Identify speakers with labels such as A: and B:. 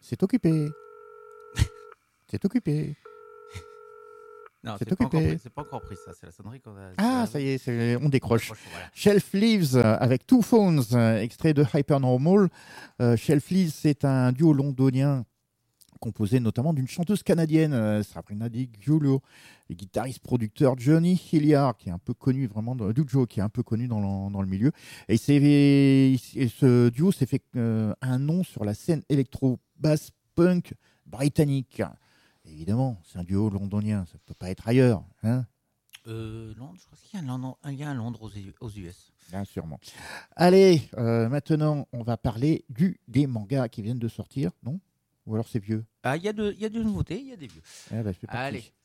A: C'est occupé. C'est occupé.
B: Non,
A: C'est
B: c'est pas,
A: occupé.
B: c'est pas encore pris, ça. C'est la sonnerie qu'on a.
A: Ah, ça y est, on décroche.
B: Voilà.
A: Shelf Leaves avec Two Phones, extrait de Hypernormal. Shelf Leaves, c'est un duo londonien composé notamment d'une chanteuse canadienne, Sabrina Di Giulio, et guitariste-producteur Johnny Hilliard, qui est un peu connu vraiment, Joe, qui est un peu connu dans le milieu. Et ce duo s'est fait un nom sur la scène électro-bass punk britannique. Évidemment, c'est un duo londonien, ça ne peut pas être ailleurs. Hein,
B: Londres, je crois qu'il y a un Londres aux US.
A: bien sûrement. Allez, maintenant, on va parler des mangas qui viennent de sortir, non? Ou alors c'est vieux?
B: Ah, il y a des nouveautés, il y a des vieux.
A: Ah, bah, c'est parti.
B: Allez,